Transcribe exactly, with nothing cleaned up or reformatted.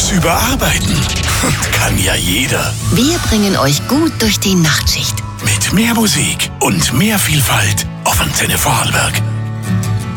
tagsüber arbeiten. Kann ja jeder. Wir bringen euch gut durch die Nachtschicht. Mit mehr Musik und mehr Vielfalt auf Antenne Vorarlberg.